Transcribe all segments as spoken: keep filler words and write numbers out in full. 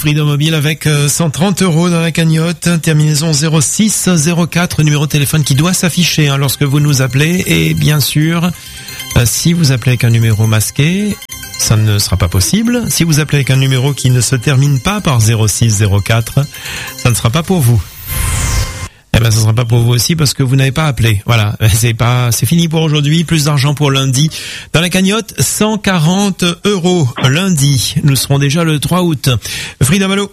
Freedom Mobile avec euh, cent trente euros dans la cagnotte, terminaison zéro six zéro quatre, numéro de téléphone qui doit s'afficher hein, lorsque vous nous appelez. Et bien sûr, euh, si vous appelez avec un numéro masqué, ça ne sera pas possible. Si vous appelez avec un numéro qui ne se termine pas par zéro six zéro quatre, ça ne sera pas pour vous. Eh ben, ça sera pas pour vous aussi parce que vous n'avez pas appelé. Voilà, c'est pas, c'est fini pour aujourd'hui. Plus d'argent pour lundi. Dans la cagnotte, cent quarante euros lundi. Nous serons déjà le trois août. Frida Malo.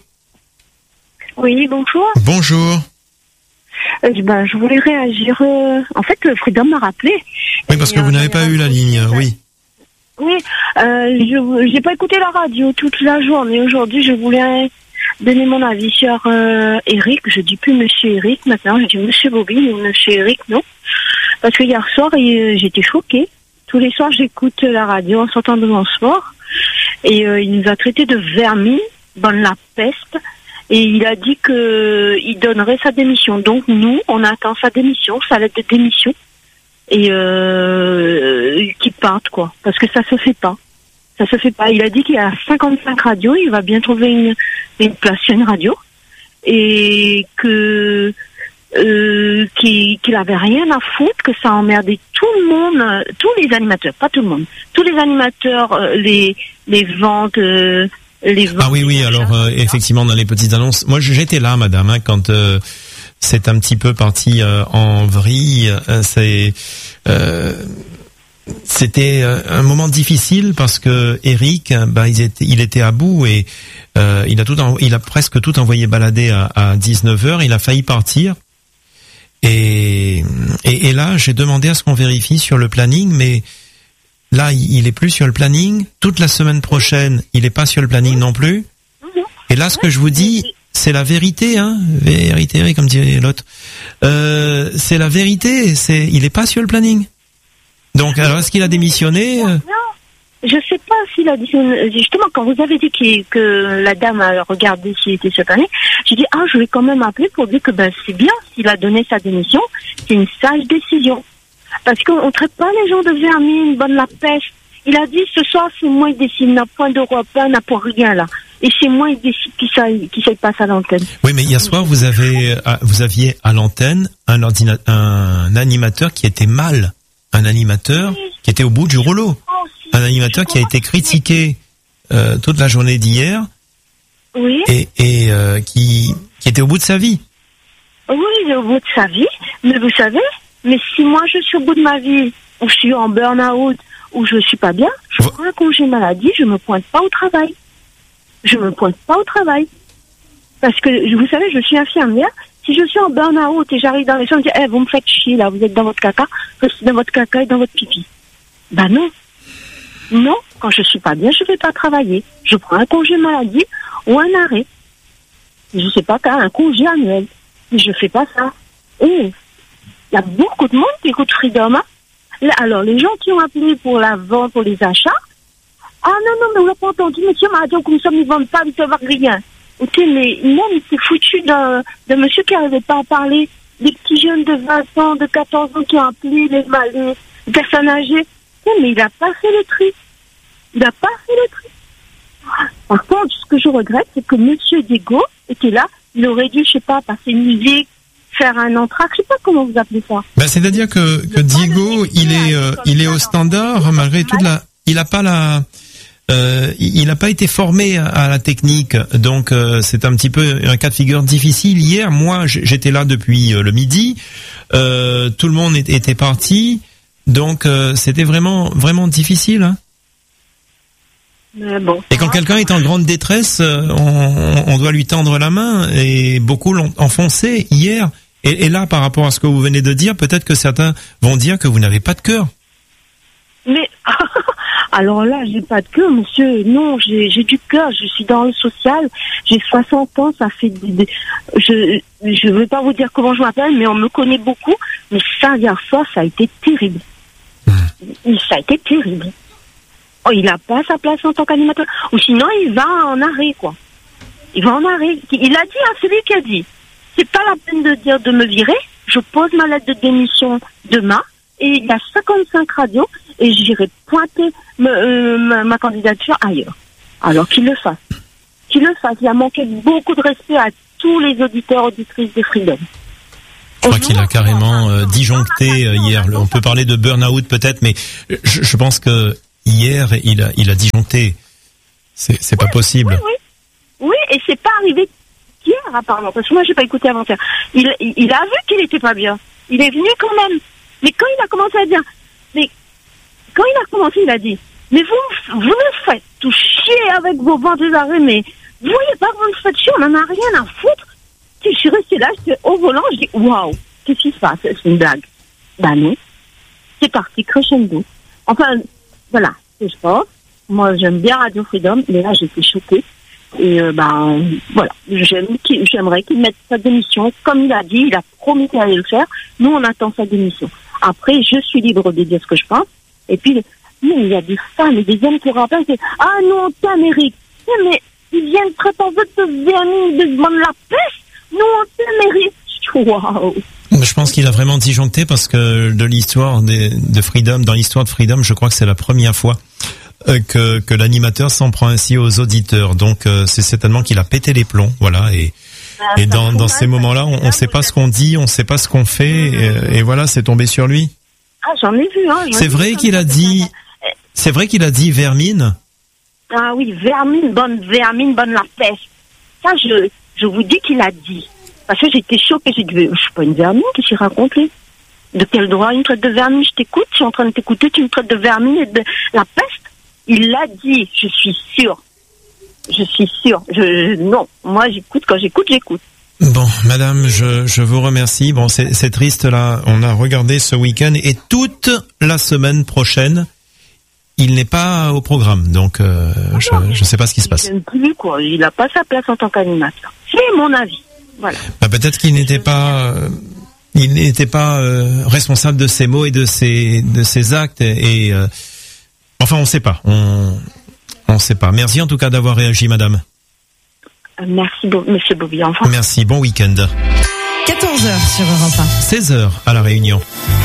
Oui, bonjour. Bonjour. Euh, ben, je voulais réagir. Euh... En fait, Frida m'a rappelé. Oui, parce que vous n'avez pas eu la ligne. Oui. Oui. Euh, je j'ai pas écouté la radio toute la journée. Aujourd'hui, je voulais donner mon avis sur euh, Eric. Je dis plus Monsieur Eric maintenant, je dis Monsieur Bobby ou Monsieur Eric, non. Parce que hier soir, il, j'étais choquée. Tous les soirs, j'écoute la radio en sortant de mon sport. Et euh, il nous a traité de vermine, bonne la peste. Et il a dit que il donnerait sa démission. Donc nous, on attend sa démission, sa lettre de démission. Et euh, qu'il parte, quoi. Parce que ça se fait pas. Ça se fait pas. Il a dit qu'il y a cinquante-cinq radios, il va bien trouver une, une place sur une radio. Et que euh, qu'il, qu'il avait rien à foutre, que ça emmerdait tout le monde, tous les animateurs, pas tout le monde, tous les animateurs, euh, les les ventes, euh, les ventes. Ah oui, oui, alors euh, effectivement, dans les petites annonces, moi j'étais là, madame, hein, quand euh, c'est un petit peu parti euh, en vrille, euh, c'est... Euh, C'était un moment difficile parce que Eric, bah, il était, il était à bout et euh, il a tout, en, il a presque tout envoyé balader à, à dix-neuf heures. Il a failli partir et, et, et là, j'ai demandé à ce qu'on vérifie sur le planning, mais là, il est plus sur le planning. Toute la semaine prochaine, il est pas sur le planning non plus. Et là, ce que je vous dis, c'est la vérité, hein, vérité, comme dirait l'autre. Euh, c'est la vérité. C'est, il est pas sur le planning. Donc, alors, est-ce qu'il a démissionné? Non, je sais pas s'il a démissionné. Justement, quand vous avez dit qu'il, que la dame a regardé s'il était cette année, j'ai dit, ah, je vais quand même appeler pour dire que ben, c'est bien, s'il a donné sa démission, c'est une sage décision. Parce qu'on ne traite pas les gens de vermine, bonne la pêche. Il a dit, ce soir, c'est moi qui décide, n'a point d'Europe, n'a point rien, là. Et c'est moi qui décide qui ça, qui ça passe à l'antenne. Oui, mais hier soir, vous avez, vous aviez à l'antenne un ordina- un animateur qui était mal. Un animateur qui était au bout du rouleau. Un animateur qui a été critiqué euh, toute la journée d'hier. Oui. Et, et euh, qui, qui était au bout de sa vie. Oui, il est au bout de sa vie. Mais vous savez, mais si moi je suis au bout de ma vie, ou je suis en burn-out, ou je suis pas bien, je prends un congé maladie, je me pointe pas au travail. Je me pointe pas au travail. Parce que, vous savez, je suis infirmière. Si je suis en burn-out et j'arrive dans les gens, je dis, eh, vous me faites chier, là, vous êtes dans votre caca, je suis dans votre caca et dans votre pipi. Ben non. Non, quand je suis pas bien, je vais pas travailler. Je prends un congé maladie ou un arrêt. Je sais pas, un congé annuel. Mais je fais pas ça. Et il y a beaucoup de monde qui écoute Freedom. Hein. Là, alors, les gens qui ont appelé pour la vente, pour les achats, ah non, non, mais on l'a pas entendu, monsieur m'a dit comme ça, ils ne vendent pas, ils ne savent rien. Ok, mais moi, il s'est foutu d'un, d'un monsieur qui n'arrivait pas à parler, des petits jeunes de vingt ans, de quatorze ans qui ont appelé, les, les, les personnes âgées. Oui, mais il n'a pas fait le tri. Il n'a pas fait le tri. Par contre, ce que je regrette, c'est que monsieur Diego était là, il aurait dû, je sais pas, passer une musique, faire un entracte, je sais pas comment vous appelez ça. Ben, c'est-à-dire que, que Diego, il est, euh, il est au standard, malgré toute la, il n'a pas la, Euh, il n'a pas été formé à la technique, donc euh, c'est un petit peu un cas de figure difficile. Hier, moi, j'étais là depuis le midi, euh, tout le monde était parti, donc euh, c'était vraiment vraiment difficile. Hein. Mais bon, et quand quelqu'un est en grande détresse, on, on doit lui tendre la main, et beaucoup l'ont enfoncé hier. Et, et là, par rapport à ce que vous venez de dire, peut-être que certains vont dire que vous n'avez pas de cœur. Mais alors là, j'ai pas de cœur, monsieur. Non, j'ai, j'ai du cœur. Je suis dans le social. J'ai soixante ans. Ça fait des, des, je, je veux pas vous dire comment je m'appelle, mais on me connaît beaucoup. Mais ça, hier soir, ça a été terrible. Mmh. Ça a été terrible. Oh, il a pas sa place en tant qu'animateur. Ou sinon, il va en arrêt, quoi. Il va en arrêt. Il a dit, hein, c'est lui qui a dit. C'est pas la peine de dire de me virer. Je pose ma lettre de démission demain. Et il y a cinquante-cinq radios et j'irai pointer me, euh, ma, ma candidature ailleurs. Alors qu'il le fasse. qu'il le fasse. Il a manqué beaucoup de respect à tous les auditeurs, auditrices de Freedom. Je crois qu'il a carrément euh, disjoncté euh, hier. On peut parler de burn-out peut-être, mais je, je pense que hier, il a, il a disjoncté. C'est, c'est pas oui, possible. Oui, oui. oui, et c'est pas arrivé hier apparemment, parce que moi j'ai pas écouté avant-hier. Il, il, il a vu qu'il était pas bien. Il est venu quand même. Mais quand il a commencé à dire, mais quand il a commencé, il a dit, mais vous, vous me faites tout chier avec vos ventes d'arrêt, mais vous voyez pas que vous me faites chier, on en a rien à foutre. Je suis restée là, j'étais au volant, je dis, waouh, qu'est-ce qui se passe? C'est une blague. Ben non. C'est parti, crescendo. Enfin, voilà, c'est sport. Moi, j'aime bien Radio Freedom, mais là, j'étais choquée. Et euh, ben, voilà, J'aime qu'il, j'aimerais qu'il mette sa démission. Comme il a dit, il a promis qu'il allait le faire. Nous, on attend sa démission. Après, je suis libre de dire ce que je pense. Et puis, mais il y a des femmes et des hommes qui rappellent que, ah non, on t'aime, Eric. Mais ils viennent prétendre de te vernis, de demander la peste. Nous, on t'aime, Eric. Waouh. Je pense qu'il a vraiment disjoncté parce que de l'histoire de, de Freedom, dans l'histoire de Freedom, je crois que c'est la première fois que, que l'animateur s'en prend ainsi aux auditeurs. Donc, euh, c'est certainement qu'il a pété les plombs, voilà. Et, ah, et dans, dans ces moments-là, on ne sait pas ce qu'on dit, on ne sait pas ce qu'on fait, et, et voilà, c'est tombé sur lui. Ah, j'en ai vu, hein. C'est vrai qu'il a dit, c'est vrai qu'il a dit vermine. Ah oui, vermine, bonne vermine, bonne la peste. Ça, je, je vous dis qu'il a dit. Parce que j'étais choquée, j'ai dit, je suis pas une vermine, qu'est-ce qu'il raconte, lui? De quel droit il me traite de vermine? Je t'écoute, je suis en train de t'écouter, tu me traites de vermine et de la peste? Il l'a dit, je suis sûre. Je suis sûre. Je, non, moi j'écoute, quand j'écoute, j'écoute. Bon, madame, je, je vous remercie. Bon, c'est, c'est triste là, on a regardé ce week-end et toute la semaine prochaine, il n'est pas au programme. Donc, euh, ah je ne sais pas ce qui se passe. Il plus, quoi. Il n'a pas sa place en tant qu'animateur. C'est mon avis. Voilà. Bah, peut-être qu'il n'était pas... Euh, il n'était pas euh, responsable de ses mots et de ses, de ses actes et... et euh, Enfin, on ne sait pas. On ne sait pas. Merci en tout cas d'avoir réagi, madame. Merci, monsieur Bobby. Merci, bon week-end. quatorze heures sur Europe un. seize heures à La Réunion.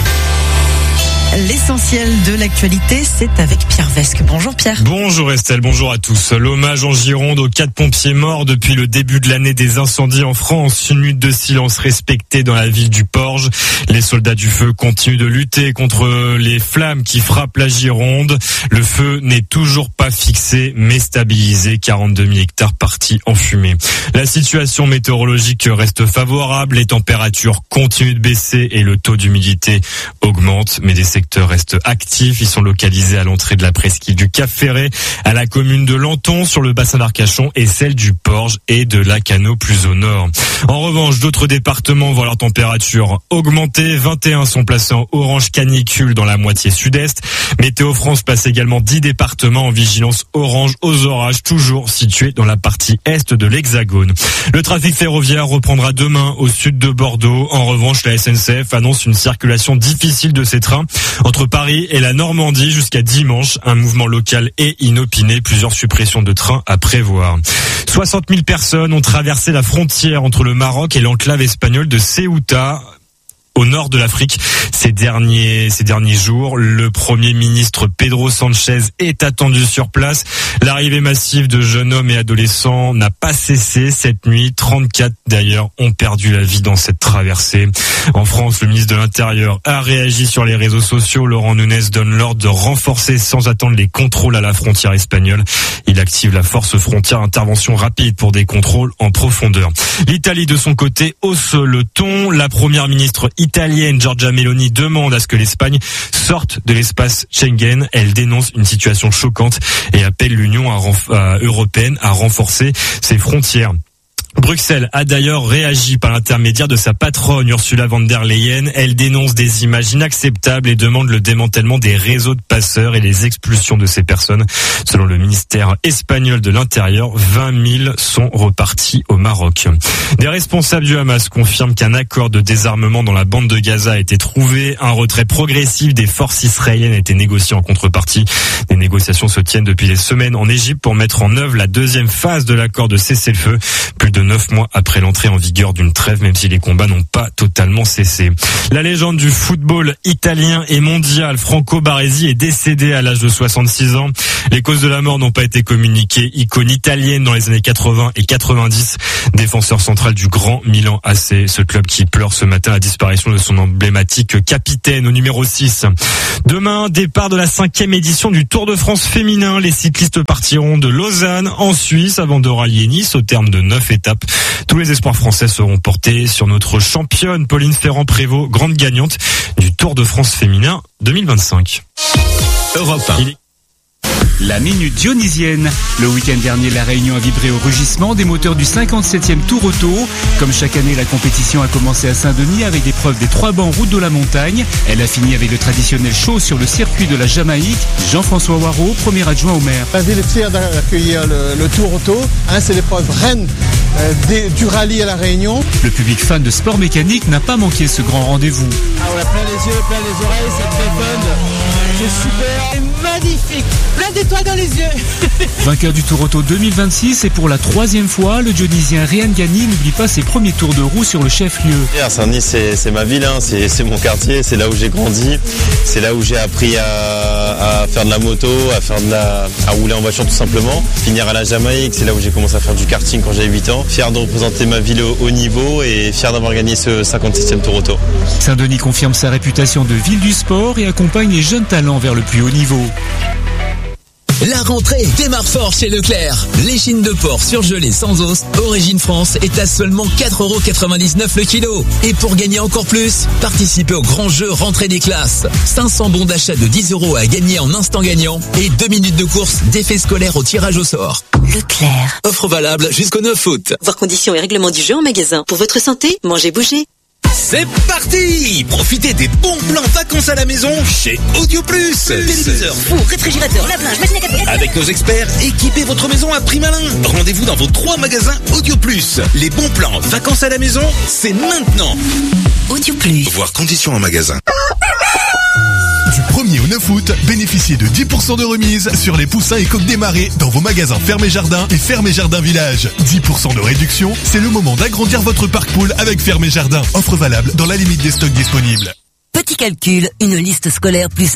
L'essentiel de l'actualité, c'est avec Pierre Vesque. Bonjour Pierre. Bonjour Estelle, bonjour à tous. L'hommage en Gironde aux quatre pompiers morts depuis le début de l'année des incendies en France. Une minute de silence respectée dans la ville du Porge. Les soldats du feu continuent de lutter contre les flammes qui frappent la Gironde. Le feu n'est toujours pas fixé, mais stabilisé. quarante-deux mille hectares partis en fumée. La situation météorologique reste favorable. Les températures continuent de baisser et le taux d'humidité augmente. Mais des secteurs restent actifs. Ils sont localisés à l'entrée de la presqu'île du Cap-Ferret, à la commune de Lanton, sur le bassin d'Arcachon et celle du Porge et de Lacanau plus au nord. En revanche, d'autres départements voient leur température augmenter. vingt et un sont placés en orange canicule dans la moitié sud-est. Météo France place également dix départements en vigilance orange aux orages, toujours situés dans la partie est de l'Hexagone. Le trafic ferroviaire reprendra demain au sud de Bordeaux. En revanche, la S N C F annonce une circulation difficile de ces trains entre Paris et la Normandie jusqu'à dimanche. Un mouvement local est inopiné. Plusieurs suppressions de trains à prévoir. soixante mille personnes ont traversé la frontière entre le Maroc et l'enclave espagnole de Ceuta, au nord de l'Afrique. Ces derniers, ces derniers jours, le Premier ministre Pedro Sanchez est attendu sur place. L'arrivée massive de jeunes hommes et adolescents n'a pas cessé cette nuit. trente-quatre d'ailleurs ont perdu la vie dans cette traversée. En France, le ministre de l'Intérieur a réagi sur les réseaux sociaux. Laurent Nunez donne l'ordre de renforcer sans attendre les contrôles à la frontière espagnole. Il active la force frontière, intervention rapide pour des contrôles en profondeur. L'Italie, de son côté, hausse le ton. La première ministre italienne Giorgia Meloni demande à ce que l'Espagne sorte de l'espace Schengen. Elle dénonce une situation choquante et appelle l'Union à renf- à européenne à renforcer ses frontières. Bruxelles a d'ailleurs réagi par l'intermédiaire de sa patronne Ursula von der Leyen. Elle dénonce des images inacceptables et demande le démantèlement des réseaux de passeurs et les expulsions de ces personnes. Selon le ministère espagnol de l'Intérieur, vingt mille sont repartis au Maroc. Des responsables du Hamas confirment qu'un accord de désarmement dans la bande de Gaza a été trouvé. Un retrait progressif des forces israéliennes a été négocié en contrepartie. Les négociations se tiennent depuis des semaines en Égypte pour mettre en œuvre la deuxième phase de l'accord de cessez-le-feu. Plus de neuf neuf mois après l'entrée en vigueur d'une trêve, même si les combats n'ont pas totalement cessé. La légende du football italien et mondial, Franco Baresi, est décédé à l'âge de soixante-six ans. Les causes de la mort n'ont pas été communiquées. Icône italienne dans les années quatre-vingts et quatre-vingt-dix, défenseur central du Grand Milan A C, ce club qui pleure ce matin la disparition de son emblématique capitaine au numéro six. Demain, départ de la cinquième édition du Tour de France féminin. Les cyclistes partiront de Lausanne en Suisse avant de rallier Nice au terme de neuf étapes. Tous les espoirs français seront portés sur notre championne Pauline Ferrand-Prévot, grande gagnante du Tour de France féminin deux mille vingt-cinq. Europe un. La minute dionysienne. Le week-end dernier, la Réunion a vibré au rugissement des moteurs du cinquante-septième Tour Auto. Comme chaque année, la compétition a commencé à Saint-Denis avec l'épreuve des trois bancs route de la montagne. Elle a fini avec le traditionnel show sur le circuit de la Jamaïque. Jean-François Waro, premier adjoint au maire. La ville est fière d'accueillir le, le Tour Auto. Hein, c'est l'épreuve reine euh, des, du rallye à la Réunion. Le public fan de sport mécanique n'a pas manqué ce grand rendez-vous. Ah, on a plein les yeux, plein les oreilles, c'est très fun. C'est super. C'est magnifique. Plein d'étoiles dans les yeux. Vainqueur du Tour Auto deux mille vingt-six et pour la troisième fois, le Dionysien Réan Gagny n'oublie pas ses premiers tours de roue sur le chef-lieu. Saint-Denis, c'est, c'est ma ville, hein. c'est, c'est mon quartier, c'est là où j'ai grandi, c'est là où j'ai appris à, à faire de la moto, à faire de la, à rouler en voiture tout simplement. Finir à la Jamaïque, c'est là où j'ai commencé à faire du karting quand j'avais huit ans. Fier de représenter ma ville au haut niveau et fier d'avoir gagné ce cinquante-septième Tour Auto. Saint-Denis confirme sa réputation de ville du sport et accompagne les jeunes talents vers le plus haut niveau. La rentrée démarre fort chez Leclerc. L'échine de porc surgelée sans os, origine France, est à seulement quatre euros quatre-vingt-dix-neuf le kilo. Et pour gagner encore plus, participez au grand jeu rentrée des classes. cinq cents bons d'achat de dix euros à gagner en instant gagnant et deux minutes de course d'effets scolaires au tirage au sort. Leclerc. Offre valable jusqu'au neuf août. Voir conditions et règlements du jeu en magasin. Pour votre santé, mangez, bougez. C'est parti! Profitez des bons plans vacances à la maison chez Audio Plus. Téléviseur, four, réfrigérateur, lave-linge, machine à café. Avec nos experts, équipez votre maison à prix malin. Rendez-vous dans vos trois magasins Audio Plus. Les bons plans vacances à la maison, c'est maintenant. Audio Plus. Voir conditions en magasin. Du premier au neuf août, bénéficiez de dix pour cent de remise sur les poussins et coques des marais dans vos magasins Ferme et Jardin et Ferme et Jardin Village. dix pour cent de réduction, c'est le moment d'agrandir votre parc pool avec Ferme et Jardin. Offre valable dans la limite des stocks disponibles. Petit calcul, une liste scolaire plus